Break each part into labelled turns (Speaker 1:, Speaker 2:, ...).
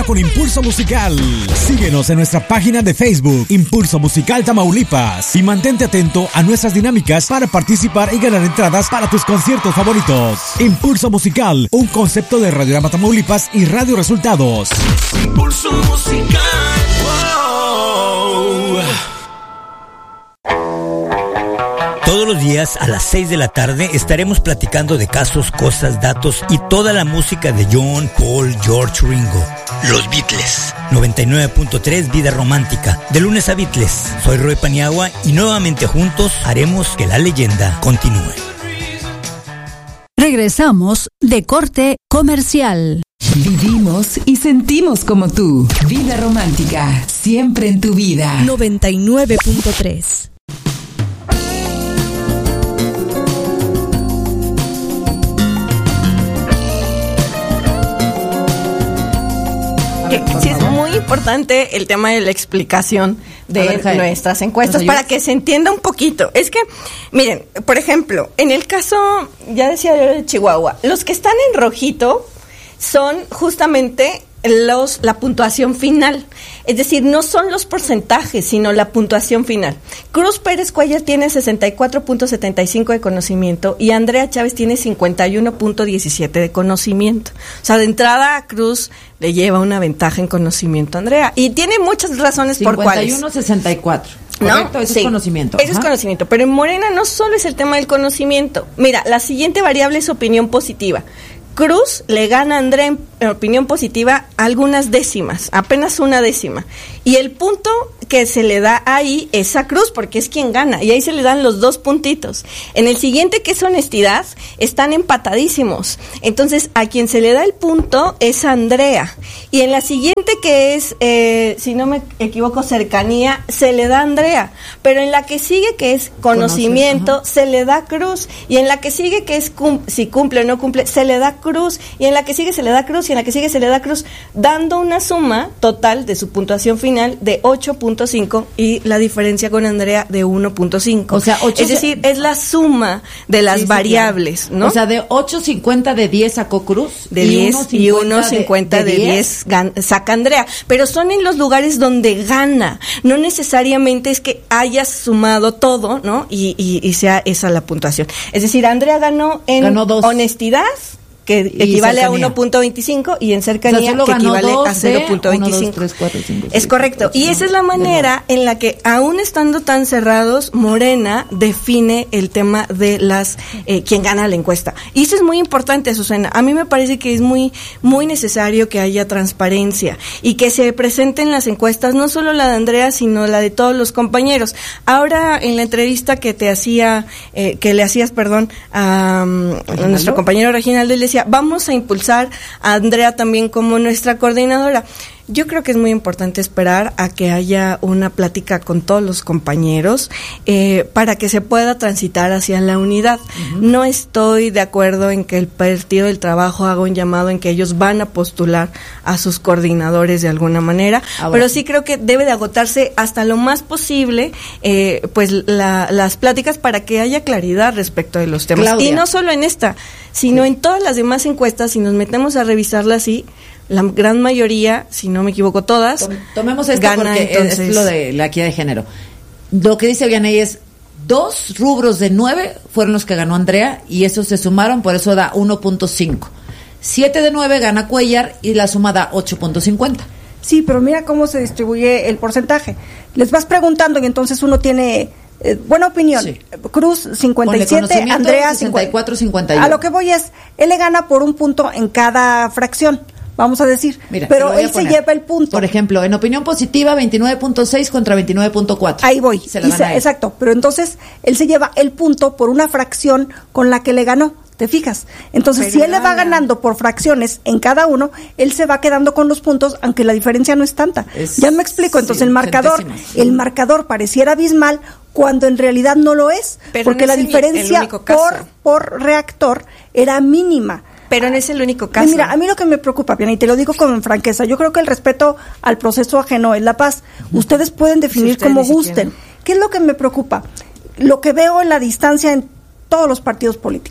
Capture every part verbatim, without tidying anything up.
Speaker 1: con Impulso Musical. Síguenos en nuestra página de Facebook, Impulso Musical Tamaulipas, y mantente atento a nuestras dinámicas para participar y ganar entradas para tus conciertos favoritos. Impulso Musical, un concepto de Radiorama Tamaulipas y Radio Resultados.
Speaker 2: Impulso Musical. Wow.
Speaker 3: Todos los días a las seis de la tarde estaremos platicando de casos, cosas, datos y toda la música de John, Paul, George, Ringo. Los Beatles. noventa y nueve punto tres Vida Romántica. De lunes a Beatles. Soy Roy Paniagua y nuevamente juntos haremos que la leyenda continúe.
Speaker 4: Regresamos de corte comercial.
Speaker 5: Vivimos y sentimos como tú. Vida Romántica. Siempre en tu vida.
Speaker 4: noventa y nueve punto tres.
Speaker 6: Sí, es muy importante el tema de la explicación de ver, nuestras encuestas para que se entienda un poquito. Es que, miren, por ejemplo, en el caso, ya decía yo de Chihuahua, los que están en rojito son justamente los la puntuación final, es decir, no son los porcentajes, sino la puntuación final. Cruz Pérez Cuellar tiene sesenta y cuatro punto setenta y cinco de conocimiento y Andrea Chávez tiene cincuenta y uno punto diecisiete de conocimiento. O sea, de entrada a Cruz le lleva una ventaja en conocimiento a Andrea y tiene muchas razones por cuáles.
Speaker 7: cincuenta y uno sesenta y cuatro. Correcto,
Speaker 6: ¿no?
Speaker 7: eso
Speaker 6: Sí,
Speaker 7: es conocimiento.
Speaker 6: Eso es conocimiento, pero en Morena no solo es el tema del conocimiento. Mira, la siguiente variable es opinión positiva. Cruz le gana a Andrea en, en opinión positiva algunas décimas, apenas una décima. Y el punto que se le da ahí es a Cruz, porque es quien gana, y ahí se le dan los dos puntitos. En el siguiente, que es honestidad, están empatadísimos. Entonces, a quien se le da el punto es a Andrea. Y en la siguiente, que es, eh, si no me equivoco, cercanía, se le da a Andrea. Pero en la que sigue, que es conocimiento, Conoce, se le da a Cruz. Y en la que sigue, que es cum- si cumple o no cumple, se le da a Cruz. Y en la que sigue, se le da a Cruz. Y en la que sigue, se le da a Cruz. Dando una suma total de su puntuación final de ocho punto cinco y la diferencia con Andrea de uno punto cinco.
Speaker 7: O sea, ocho,
Speaker 6: es decir, es la suma de las sí, variables, sí, claro. ¿no?
Speaker 7: O sea, de ocho cincuenta de diez sacó Cruz.
Speaker 6: De diez y uno cincuenta de diez saca Andrea. Pero son en los lugares donde gana. No necesariamente es que hayas sumado todo, ¿no? Y, y, y sea esa la puntuación. Es decir, Andrea ganó en ganó honestidad, que equivale a uno punto veinticinco, y en cercanía, o sea, que equivale a cero punto veinticinco. Es correcto. Y esa es la manera en la que, aún estando tan cerrados, Morena define el tema de las eh, quién gana la encuesta. Y eso es muy importante, Susana. A mí me parece que es muy muy necesario que haya transparencia y que se presenten las encuestas, no solo la de Andrea, sino la de todos los compañeros. Ahora, en la entrevista que te hacía, eh, que le hacías, perdón, a, a nuestro compañero Reginaldo, él decía, vamos a impulsar a Andrea también como nuestra coordinadora. Yo creo que es muy importante esperar a que haya una plática con todos los compañeros eh, para que se pueda transitar hacia la unidad. Uh-huh. No estoy de acuerdo en que el Partido del Trabajo haga un llamado en que ellos van a postular a sus coordinadores de alguna manera, ah, bueno. pero sí creo que debe de agotarse hasta lo más posible eh, pues la, las pláticas para que haya claridad respecto de los temas. Claudia. Y no solo en esta, sino sí. en todas las demás encuestas, si nos metemos a revisarlas, sí, la gran mayoría, si no me equivoco todas,
Speaker 7: tomemos esto
Speaker 6: gana,
Speaker 7: porque entonces, es lo de la equidad de género. Lo que dice Vianey es, dos rubros de nueve fueron los que ganó Andrea y esos se sumaron, por eso da uno punto cinco. Siete de nueve gana Cuellar y la suma da ocho punto cincuenta.
Speaker 8: Sí, pero mira cómo se distribuye el porcentaje. Les vas preguntando y entonces uno tiene... Eh, buena opinión. Sí. Cruz cincuenta y siete, Andrea
Speaker 7: sesenta y cuatro cincuenta y uno.
Speaker 8: A lo que voy es, él le gana por un punto en cada fracción, vamos a decir. Mira, pero él se lleva el punto.
Speaker 7: Por ejemplo, en opinión positiva veintinueve punto seis contra veintinueve punto cuatro.
Speaker 8: Ahí voy. Se la se, exacto, pero entonces él se lleva el punto por una fracción con la que le ganó. ¿Te fijas? Entonces, pero si él le va ganando por fracciones en cada uno, él se va quedando con los puntos, aunque la diferencia no es tanta. Es, ya me explico. Entonces, sí, el marcador, el marcador pareciera abismal cuando en realidad no lo es, pero porque no es la diferencia por por reactor era mínima.
Speaker 6: Pero no es el único caso.
Speaker 8: Y mira, a mí lo que me preocupa, Piana, y te lo digo con franqueza, yo creo que el respeto al proceso ajeno es la paz. Uh-huh. Ustedes pueden definir si como gusten. ¿Qué es lo que me preocupa? Lo que veo en la distancia en todos los partidos políticos.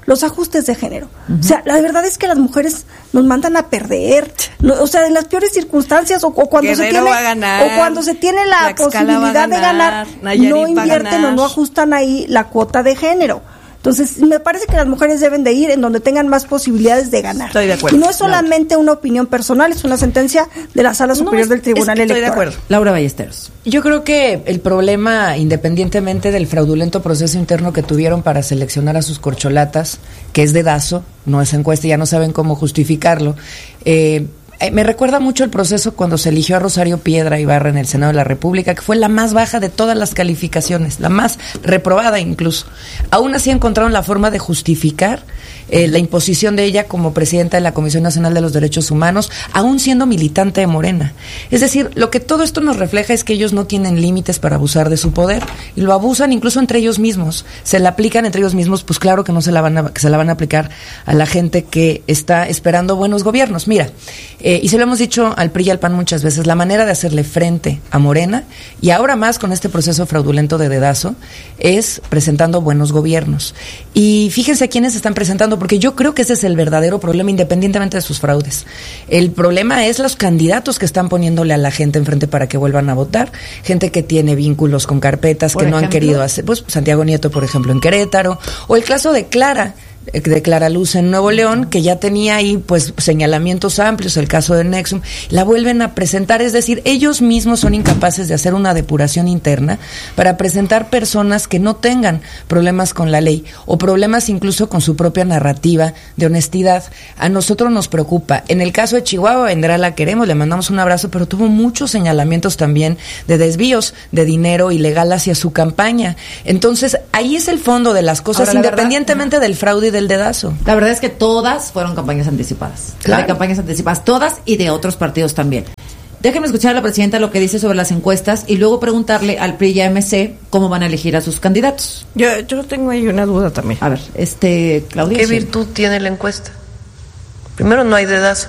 Speaker 8: los ajustes de género. Uh-huh. O sea, la verdad es que las mujeres nos mandan a perder, no, o sea, en las peores circunstancias o, o cuando
Speaker 6: Guerrero
Speaker 8: se tiene
Speaker 6: va a ganar,
Speaker 8: o cuando se tiene la posibilidad de ganar, Nayarit no invierten o no ajustan ahí la cuota de género. Entonces, me parece que las mujeres deben de ir en donde tengan más posibilidades de ganar.
Speaker 6: Estoy de acuerdo.
Speaker 8: Y no es solamente Laura. una opinión personal, es una sentencia de la Sala Superior no, es, del Tribunal es que Electoral.
Speaker 6: Estoy de acuerdo.
Speaker 7: Laura Ballesteros.
Speaker 9: Yo creo que el problema, independientemente del fraudulento proceso interno que tuvieron para seleccionar a sus corcholatas, que es dedazo, no es encuesta, ya no saben cómo justificarlo, eh, me recuerda mucho el proceso cuando se eligió a Rosario Piedra Ibarra en el Senado de la República, que fue la más baja de todas las calificaciones, la más reprobada incluso. Aún así encontraron la forma de justificar eh, la imposición de ella como presidenta de la Comisión Nacional de los Derechos Humanos, aún siendo militante de Morena. Es decir, lo que todo esto nos refleja es que ellos no tienen límites para abusar de su poder, y lo abusan incluso entre ellos mismos. Se la aplican entre ellos mismos, pues claro que no se la van a, que se la van a aplicar a la gente que está esperando buenos gobiernos. Mira, eh, y se lo hemos dicho al P R I y al P A N muchas veces, la manera de hacerle frente a Morena, y ahora más con este proceso fraudulento de dedazo, es presentando buenos gobiernos. Y fíjense quiénes están presentando, porque yo creo que ese es el verdadero problema, independientemente de sus fraudes. El problema es los candidatos que están poniéndole a la gente enfrente para que vuelvan a votar, gente que tiene vínculos con carpetas que no han querido hacer, pues Santiago Nieto, por ejemplo, en Querétaro, o el caso de Clara, de Clara Luz en Nuevo León, que ya tenía ahí pues señalamientos amplios, el caso de Nexum, la vuelven a presentar, es decir, ellos mismos son incapaces de hacer una depuración interna para presentar personas que no tengan problemas con la ley o problemas incluso con su propia narrativa de honestidad. A nosotros nos preocupa. En el caso de Chihuahua, Vendrá la queremos, le mandamos un abrazo, pero tuvo muchos señalamientos también de desvíos de dinero ilegal hacia su campaña. Entonces, ahí es el fondo de las cosas, ahora, independientemente verdad, del fraude y del dedazo.
Speaker 7: La verdad es que todas fueron campañas anticipadas. Claro. De campañas anticipadas, todas, y de otros partidos también. Déjenme escuchar a la presidenta lo que dice sobre las encuestas y luego preguntarle al P R I y a M C cómo van a elegir a sus candidatos.
Speaker 6: Yo, yo tengo ahí una duda también.
Speaker 7: A ver, este, Claudia.
Speaker 10: ¿Qué virtud tiene la encuesta? Primero, no hay dedazo,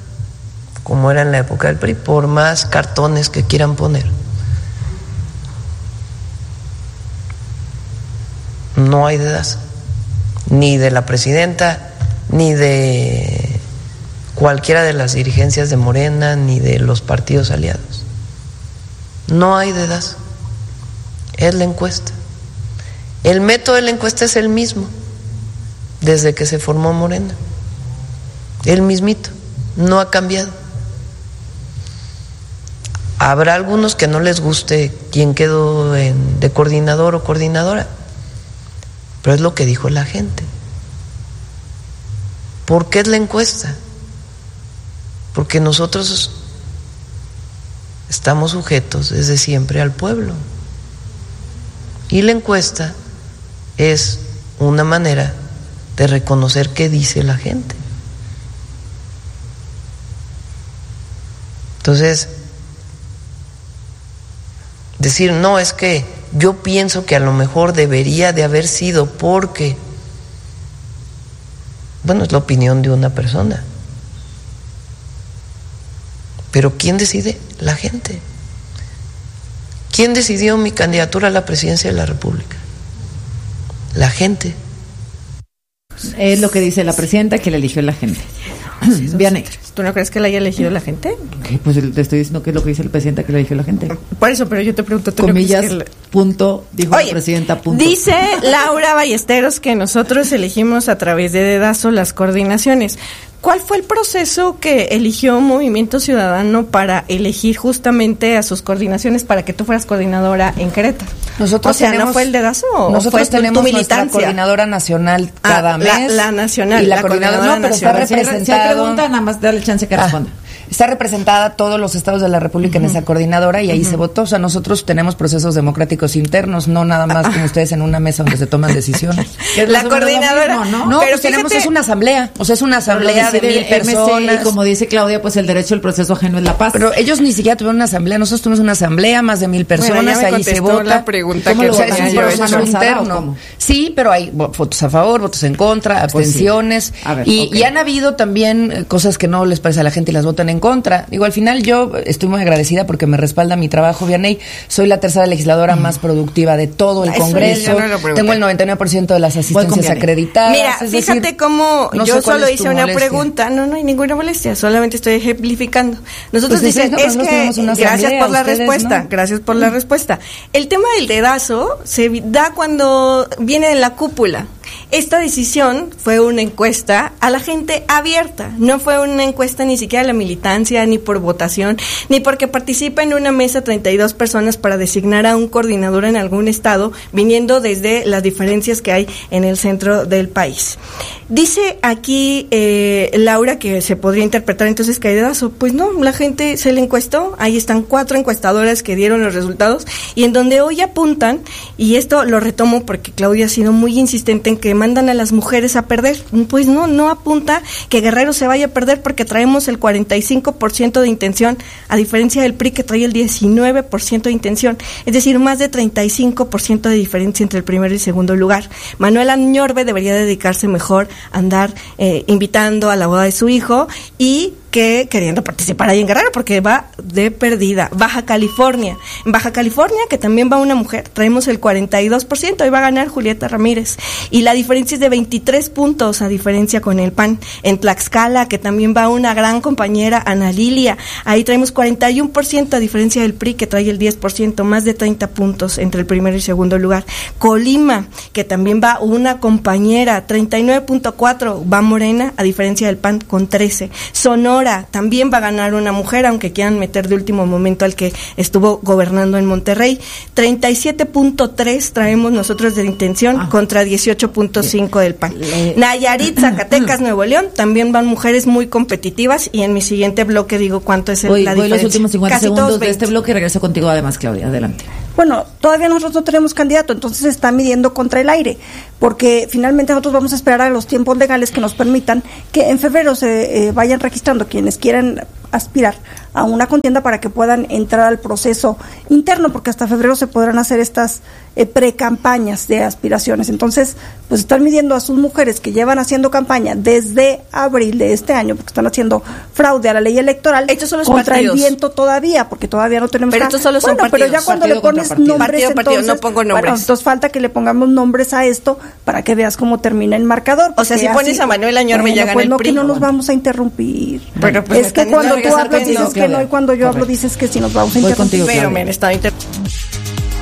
Speaker 10: como era en la época del P R I, por más cartones que quieran poner. No hay dedazo, ni de la presidenta, ni de cualquiera de las dirigencias de Morena, ni de los partidos aliados. No hay dedazo, es la encuesta. El método de la encuesta es el mismo desde que se formó Morena, el mismito, no ha cambiado. Habrá algunos que no les guste quién quedó en, de coordinador o coordinadora, pero es lo que dijo la gente. ¿Por qué es la encuesta? Porque nosotros estamos sujetos desde siempre al pueblo. Y la encuesta es una manera de reconocer qué dice la gente. Entonces, decir, no, es que yo pienso que a lo mejor debería de haber sido porque, bueno, es la opinión de una persona. Pero ¿quién decide? La gente. ¿Quién decidió mi candidatura a la presidencia de la República? La gente.
Speaker 7: Es lo que dice la presidenta, que la eligió la gente. Vianney.
Speaker 6: ¿Tú no crees que la haya elegido la gente?
Speaker 7: ¿Qué? Pues te estoy diciendo que es lo que dice la presidenta, que la eligió la gente.
Speaker 6: Por eso, pero yo te pregunto, ¿tú
Speaker 7: comillas,
Speaker 6: no crees que la...
Speaker 7: punto, dijo
Speaker 6: Oye,
Speaker 7: la presidenta, punto.
Speaker 6: Dice Laura Ballesteros que nosotros elegimos a través de dedazo las coordinaciones. ¿Cuál fue el proceso que eligió Movimiento Ciudadano para elegir justamente a sus coordinaciones para que tú fueras coordinadora en Querétaro?
Speaker 9: Nosotros
Speaker 6: o sea,
Speaker 9: tenemos,
Speaker 6: ¿no fue el dedazo o
Speaker 9: nosotros
Speaker 6: fue tu,
Speaker 9: tenemos
Speaker 6: tu militancia?
Speaker 9: Nuestra coordinadora nacional cada
Speaker 6: ah,
Speaker 9: mes.
Speaker 6: La, la nacional.
Speaker 9: Y la,
Speaker 6: la
Speaker 9: coordinadora,
Speaker 6: coordinadora
Speaker 9: no, pero
Speaker 6: nacional.
Speaker 9: está representada.
Speaker 7: Si hay pregunta, nada más dale chance que
Speaker 9: ah,
Speaker 7: responda.
Speaker 9: Está representada todos los estados de la República uh-huh. en esa coordinadora y ahí uh-huh. se votó. O sea, nosotros tenemos procesos democráticos internos, no nada más como ustedes en una mesa donde se toman decisiones.
Speaker 6: La coordinadora,
Speaker 9: mismo, ¿no? No, pero pues tenemos, es una asamblea. O sea, es una asamblea de mil personas.
Speaker 7: Y como dice Claudia, pues el derecho al proceso ajeno es la paz.
Speaker 9: Pero ellos ni siquiera tuvieron una asamblea. Nosotros tuvimos una asamblea, más de mil personas,
Speaker 6: bueno,
Speaker 9: ahí se vota.
Speaker 6: La pregunta
Speaker 9: ¿Cómo
Speaker 6: que
Speaker 9: lo
Speaker 6: o
Speaker 9: sea, es un proceso interno? Sí, pero hay votos a favor, votos en contra, abstenciones.
Speaker 7: Pues sí. A ver,
Speaker 9: y,
Speaker 7: okay.
Speaker 9: y han habido también cosas que no les parece a la gente y las votan en en contra. Digo, al final yo estoy muy agradecida porque me respalda mi trabajo, Vianey. Soy la tercera legisladora mm. más productiva de todo el
Speaker 6: Eso
Speaker 9: Congreso. No Tengo el noventa y nueve por ciento de las asistencias acreditadas.
Speaker 6: Mira, es fíjate decir, cómo no yo solo hice una molestia. pregunta. No, no hay ninguna molestia, solamente estoy ejemplificando. Nosotros pues dicen, es que, gracias por la respuesta, ¿no? gracias por la respuesta. El tema del dedazo se da cuando viene de la cúpula. Esta decisión fue una encuesta a la gente abierta, no fue una encuesta ni siquiera a la militancia, ni por votación, ni porque participa en una mesa treinta y dos personas para designar a un coordinador en algún estado, viniendo desde las diferencias que hay en el centro del país. Dice aquí eh, Laura que se podría interpretar entonces que hay dedazo. Pues no, la gente se le encuestó, ahí están cuatro encuestadoras que dieron los resultados y en donde hoy apuntan, y esto lo retomo porque Claudia ha sido muy insistente en que mandan a las mujeres a perder, pues no, no apunta que Guerrero se vaya a perder porque traemos el cuarenta y cinco por ciento de intención, a diferencia del P R I que trae el diecinueve por ciento de intención, es decir, más de treinta y cinco por ciento de diferencia entre el primero y el segundo lugar. Manuel Añorbe debería dedicarse mejor a andar eh, invitando a la boda de su hijo y que queriendo participar ahí en Guerrero porque va de perdida. Baja California. En Baja California, que también va una mujer, traemos el cuarenta y dos por ciento, ahí va a ganar Julieta Ramírez. Y la diferencia es de veintitrés puntos a diferencia con el P A N. En Tlaxcala, que también va una gran compañera, Ana Lilia, ahí traemos cuarenta y uno por ciento a diferencia del P R I, que trae el diez por ciento, más de treinta puntos entre el primero y segundo lugar. Colima, que también va una compañera, treinta y nueve punto cuatro, va Morena, a diferencia del P A N con trece. Sonora también va a ganar una mujer, aunque quieran meter de último momento al que estuvo gobernando en Monterrey. treinta y siete punto tres traemos nosotros de intención ah. contra dieciocho punto cinco del P A N. Le... Nayarit, Zacatecas, Nuevo León, también van mujeres muy competitivas y en mi siguiente bloque digo cuánto es el,
Speaker 7: voy,
Speaker 6: la
Speaker 7: voy
Speaker 6: diferencia.
Speaker 7: Los últimos cincuenta segundos de este bloque y regreso contigo además, Claudia. Adelante.
Speaker 8: Bueno, todavía nosotros no tenemos candidato, entonces se está midiendo contra el aire, porque finalmente nosotros vamos a esperar a los tiempos legales que nos permitan que en febrero se eh, vayan registrando quienes quieran aspirar a una contienda para que puedan entrar al proceso interno, porque hasta febrero se podrán hacer estas eh, pre-campañas de aspiraciones. Entonces, pues están midiendo a sus mujeres que llevan haciendo campaña desde abril de este año, porque están haciendo fraude a la ley electoral.
Speaker 6: Estos son los
Speaker 8: contra
Speaker 6: partidos.
Speaker 8: El viento todavía, porque todavía no tenemos...
Speaker 6: Pero estos solo son
Speaker 8: bueno,
Speaker 6: partidos.
Speaker 8: Pero ya cuando
Speaker 6: partido
Speaker 8: le pones
Speaker 6: partido.
Speaker 8: nombres,
Speaker 6: partido, partido,
Speaker 8: entonces,
Speaker 6: no pongo nombres.
Speaker 8: Bueno, entonces falta que le pongamos nombres a esto para que veas cómo termina el marcador.
Speaker 6: O sea, si pones así, a Manuel Añorbe bueno, ya gana
Speaker 8: pues
Speaker 6: el
Speaker 8: no,
Speaker 6: P R I.
Speaker 8: que no nos vamos a interrumpir.
Speaker 6: Pero pues
Speaker 8: es que cuando tú hablas dices que no y cuando yo hablo dices que sí nos vamos a interrumpir.
Speaker 6: Pero me está inter...